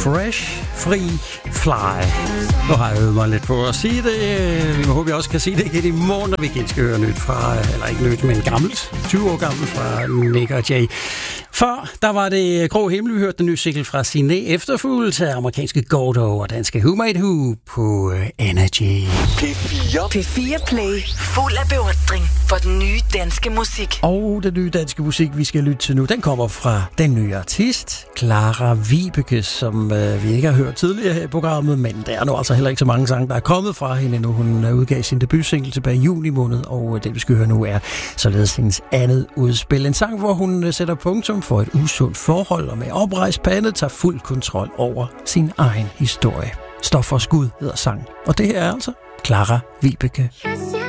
Fresh, Free, Fly. Nu har jeg øvet mig lidt på at sige det. Vi håber, jeg også kan sige det igen i morgen, når vi igen skal høre nyt fra, eller ikke nyt, men gammelt, 20 år gammelt fra Nick og Jay. Før, der var det Grå Himmel, vi hørte den nye single fra Siné, efterfulgt af amerikanske Gordo og danske Who Made Who på Energy. P4 Play, fuld af beundring for den nye danske musik. Og den nye danske musik, vi skal lytte til nu, den kommer fra den nye artist, Clara Vibeke, som vi ikke har hørt tidligere her i programmet, men der er nu altså heller ikke så mange sange, der er kommet fra hende nu. Hun udgav sin debutsingle tilbage i juni måned, og det vi skal høre nu er således hendes andet udspil. En sang, hvor hun sætter punktum for et usundt forhold, og med oprejst pande tager fuld kontrol over sin egen historie. Stof for skud hedder sang, og det her er altså Clara Vibeke. Jeg